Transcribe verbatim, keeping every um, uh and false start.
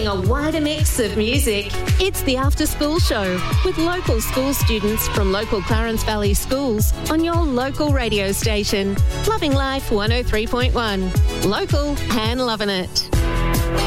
a wider mix of music. It's the After School Show with local school students from local Clarence Valley schools on your local radio station. Loving Life one oh three point one. Local and loving it.